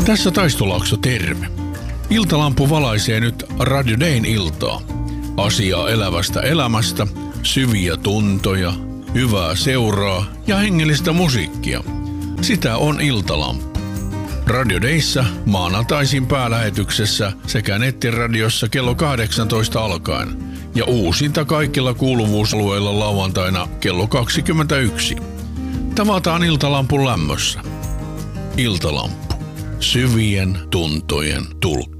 Tässä Taistolaakso, terve. Iltalampu valaisee nyt Radio Dayn iltaa. Asiaa elävästä elämästä, syviä tuntoja, hyvää seuraa ja hengellistä musiikkia. Sitä on Iltalampu. Radio Dayssä maanantaisin päälähetyksessä sekä nettiradiossa kello 18 alkaen ja uusinta kaikilla kuuluvuusalueilla lauantaina kello 21. Tavataan Iltalampun lämmössä. Iltalampu. Syvien tuntojen tulkki.